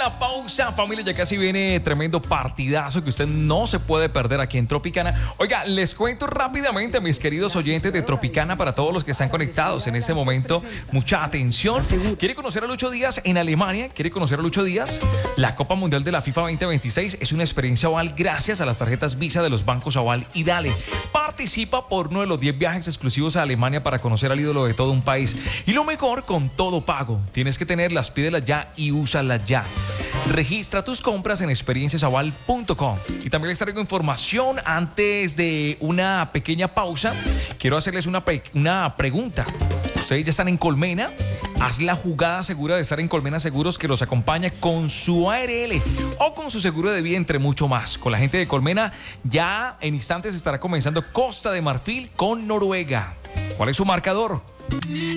la pausa, familia, ya casi viene tremendo partidazo que usted no se puede perder aquí en Tropicana. Oiga, les cuento rápidamente, mis queridos oyentes de Tropicana, para todos los que están conectados en este momento, mucha atención. ¿Quiere conocer a Lucho Díaz en Alemania? ¿Quiere conocer a Lucho Díaz? La Copa Mundial de la FIFA 2026 es una experiencia Aval gracias a las tarjetas Visa de los bancos Aval y Dale. Participa por uno de los 10 viajes exclusivos a Alemania para conocer al ídolo de todo un país. Y lo mejor, con todo pago. Tienes que tenerlas, pídelas ya y úsalas ya. Registra tus compras en experienciasaval.com. Y también les traigo información antes de una pequeña pausa. Quiero hacerles una pregunta. ¿Ustedes ya están en Colmena? Haz la jugada segura de estar en Colmena Seguros, que los acompaña con su ARL o con su seguro de vida, entre mucho más. Con la gente de Colmena, ya en instantes estará comenzando Costa de Marfil con Noruega. ¿Cuál es su marcador?